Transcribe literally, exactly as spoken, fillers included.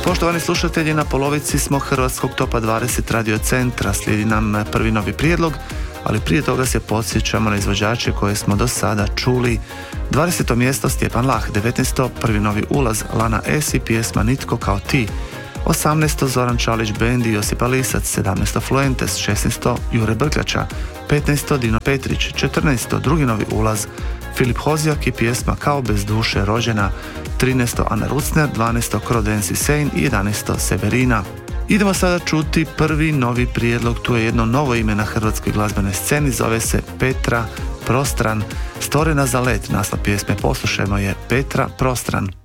Poštovani slušatelji, na polovici smo Hrvatskog topa dvadeset Radio Centra. Slijedi nam prvi novi prijedlog, ali prije toga se podsjećamo na izvođače koje smo do sada čuli. dvadeseto mjesto Stjepan Lah, devetnaesto prvi novi ulaz Lana S i pjesma Nitko kao ti, osamnaesto Zoran Čalić Band i Josipa Lisac, sedamnaesto Fluentes, šesnaesto Jure Brkljača, petnaesto Dino Petrić, četrnaesto drugi novi ulaz Filip Hozjak i pjesma Kao bez duše rođena, trinaesto Ana Rucner, dvanaesto Crodensi Sein i jedanaesto Severina. Idemo sada čuti prvi novi prijedlog, tu je jedno novo ime na hrvatskoj glazbenoj sceni, zove se Petra Prostran, stvorena za let. Naslov pjesme poslušajmo je Petra Prostran.